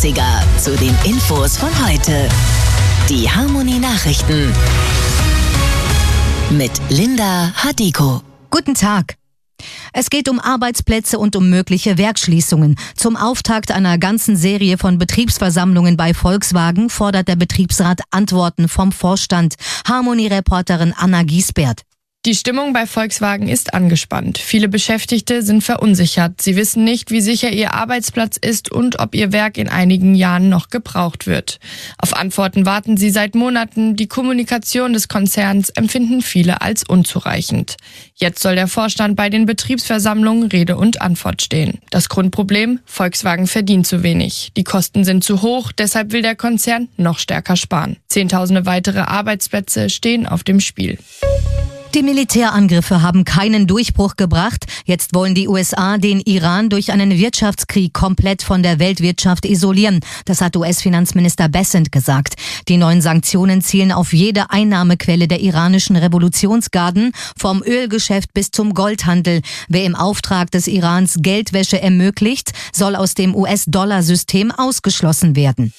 80er zu den Infos von heute. Die Harmony Nachrichten mit Linda Hadiko. Guten Tag. Es geht um Arbeitsplätze und um mögliche Werksschließungen. Zum Auftakt einer ganzen Serie von Betriebsversammlungen bei Volkswagen fordert der Betriebsrat Antworten vom Vorstand. Harmony-Reporterin Anna Giesbert. Die Stimmung bei Volkswagen ist angespannt. Viele Beschäftigte sind verunsichert. Sie wissen nicht, wie sicher ihr Arbeitsplatz ist und ob ihr Werk in einigen Jahren noch gebraucht wird. Auf Antworten warten sie seit Monaten. Die Kommunikation des Konzerns empfinden viele als unzureichend. Jetzt soll der Vorstand bei den Betriebsversammlungen Rede und Antwort stehen. Das Grundproblem: Volkswagen verdient zu wenig. Die Kosten sind zu hoch, deshalb will der Konzern noch stärker sparen. Zehntausende weitere Arbeitsplätze stehen auf dem Spiel. Die Militärangriffe haben keinen Durchbruch gebracht. Jetzt wollen die USA den Iran durch einen Wirtschaftskrieg komplett von der Weltwirtschaft isolieren. Das hat US-Finanzminister Bessent gesagt. Die neuen Sanktionen zielen auf jede Einnahmequelle der iranischen Revolutionsgarden, vom Ölgeschäft bis zum Goldhandel. Wer im Auftrag des Irans Geldwäsche ermöglicht, soll aus dem US-Dollar-System ausgeschlossen werden.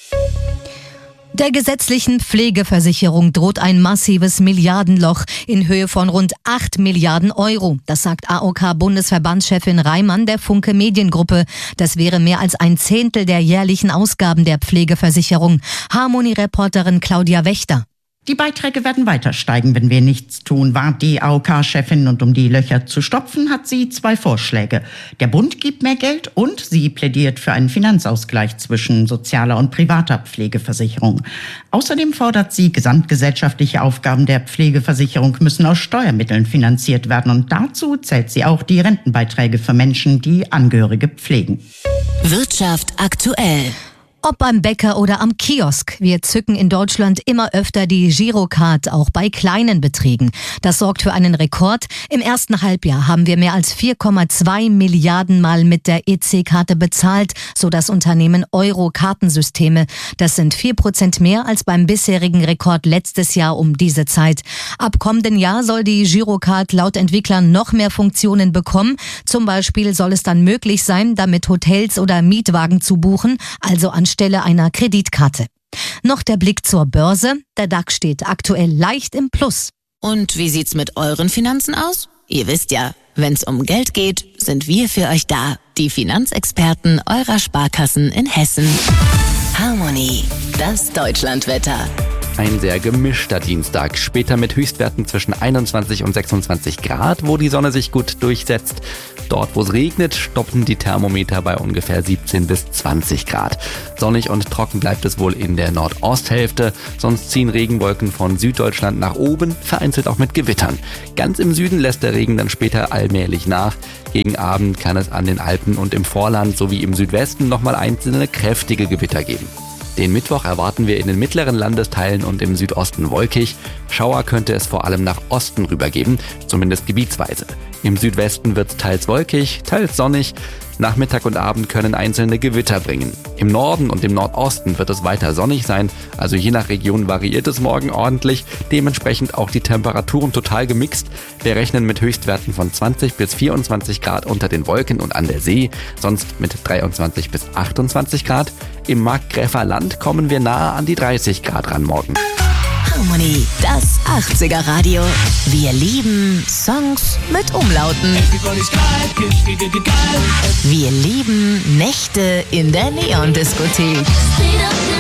Der gesetzlichen Pflegeversicherung droht ein massives Milliardenloch in Höhe von rund 8 Milliarden Euro. Das sagt AOK-Bundesverbandschefin Reimann der Funke Mediengruppe. Das wäre mehr als ein Zehntel der jährlichen Ausgaben der Pflegeversicherung. Harmony-Reporterin Claudia Wächter. Die Beiträge werden weiter steigen, wenn wir nichts tun, warnt die AOK-Chefin. Und um die Löcher zu stopfen, hat sie 2 Vorschläge. Der Bund gibt mehr Geld und sie plädiert für einen Finanzausgleich zwischen sozialer und privater Pflegeversicherung. Außerdem fordert sie, gesamtgesellschaftliche Aufgaben der Pflegeversicherung müssen aus Steuermitteln finanziert werden. Und dazu zählt sie auch die Rentenbeiträge für Menschen, die Angehörige pflegen. Wirtschaft aktuell. Ob beim Bäcker oder am Kiosk, wir zücken in Deutschland immer öfter die Girocard, auch bei kleinen Beträgen. Das sorgt für einen Rekord. Im ersten Halbjahr haben wir mehr als 4,2 Milliarden Mal mit der EC-Karte bezahlt, so das Unternehmen Euro-Kartensysteme. Das sind 4% mehr als beim bisherigen Rekord letztes Jahr um diese Zeit. Ab kommenden Jahr soll die Girocard laut Entwicklern noch mehr Funktionen bekommen. Zum Beispiel soll es dann möglich sein, damit Hotels oder Mietwagen zu buchen, also anstelle einer Kreditkarte. Noch der Blick zur Börse. Der DAX steht aktuell leicht im Plus. Und wie sieht's mit euren Finanzen aus? Ihr wisst ja, wenn's um Geld geht, sind wir für euch da. Die Finanzexperten eurer Sparkassen in Hessen. Harmony, das Deutschlandwetter. Ein sehr gemischter Dienstag, später mit Höchstwerten zwischen 21 und 26 Grad, wo die Sonne sich gut durchsetzt. Dort, wo es regnet, stoppen die Thermometer bei ungefähr 17 bis 20 Grad. Sonnig und trocken bleibt es wohl in der Nordosthälfte, sonst ziehen Regenwolken von Süddeutschland nach oben, vereinzelt auch mit Gewittern. Ganz im Süden lässt der Regen dann später allmählich nach. Gegen Abend kann es an den Alpen und im Vorland sowie im Südwesten nochmal einzelne kräftige Gewitter geben. Den Mittwoch erwarten wir in den mittleren Landesteilen und im Südosten wolkig. Schauer könnte es vor allem nach Osten rübergeben, zumindest gebietsweise. Im Südwesten wird es teils wolkig, teils sonnig. Nachmittag und Abend können einzelne Gewitter bringen. Im Norden und im Nordosten wird es weiter sonnig sein, also je nach Region variiert es morgen ordentlich, dementsprechend auch die Temperaturen total gemixt. Wir rechnen mit Höchstwerten von 20 bis 24 Grad unter den Wolken und an der See, sonst mit 23 bis 28 Grad. Im Markgräfer Land kommen wir nahe an die 30 Grad ran morgen. Harmony, das 80er Radio. Wir lieben Songs mit Umlauten. Wir lieben Nächte in der Neon-Diskothek.